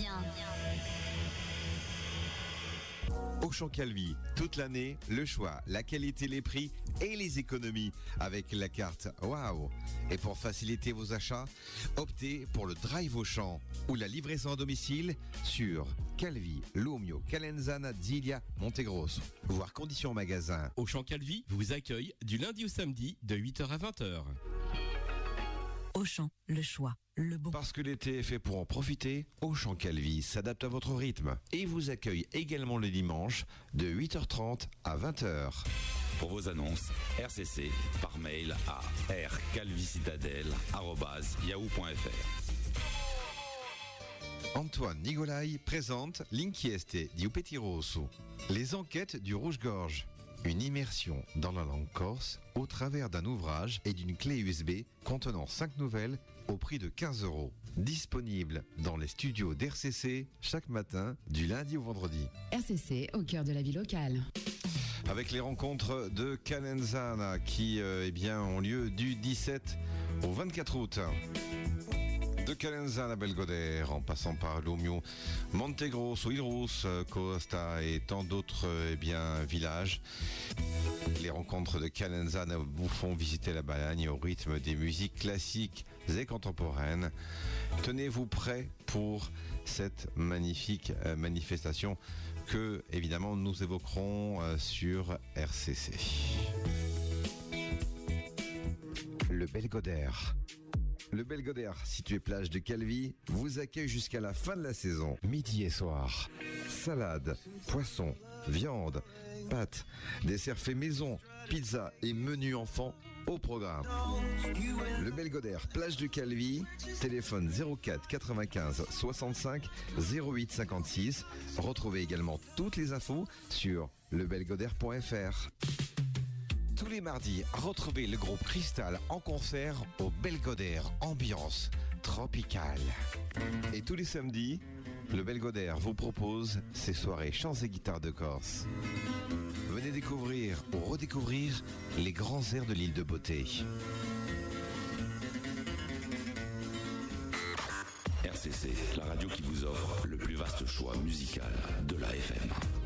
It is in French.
bien. Auchan Calvi, toute l'année, le choix, la qualité, les prix et les économies avec la carte Waouh. Et pour faciliter vos achats, optez pour le Drive Auchan ou la livraison à domicile sur Calvi, Lumio, Calenzana, Ziglia, Montegrosso. Voir conditions en magasin. Auchan Calvi vous accueille du lundi au samedi de 8h à 20h. Auchan, le choix, le bon. Parce que l'été est fait pour en profiter, Auchan Calvi s'adapte à votre rythme et vous accueille également le dimanche de 8h30 à 20h. Pour vos annonces, RCC par mail à rcalvicitadelle@yahoo.fr. Antoine Nigolai présente L'inchieste di Petit Rosso, les enquêtes du Rouge-Gorge. Une immersion dans la langue corse au travers d'un ouvrage et d'une clé USB contenant 5 nouvelles au prix de 15 €. Disponible dans les studios d'RCC chaque matin du lundi au vendredi. RCC au cœur de la vie locale. Avec les rencontres de Calenzana qui ont lieu du 17 au 24 août. De Calenzana à Belgodère, en passant par Lumio, Montegrosso, Ilrus, Costa et tant d'autres villages. Les rencontres de Calenzana vous font visiter la Balagne au rythme des musiques classiques et contemporaines. Tenez-vous prêts pour cette magnifique manifestation que, évidemment, nous évoquerons sur RCC. Le Belgodère. Le Belgodère, situé plage de Calvi, vous accueille jusqu'à la fin de la saison, midi et soir. Salade, poisson, viande, pâtes, desserts faits maison, pizza et menu enfant au programme. Le Belgodère, plage de Calvi, téléphone 04 95 65 08 56. Retrouvez également toutes les infos sur lebelgodère.fr. Tous les mardis, retrouvez le groupe Cristal en concert au Belgodère, ambiance tropicale. Et tous les samedis, le Belgodère vous propose ses soirées chants et guitares de Corse. Venez découvrir ou redécouvrir les grands airs de l'île de Beauté. RCC, la radio qui vous offre le plus vaste choix musical de la FM.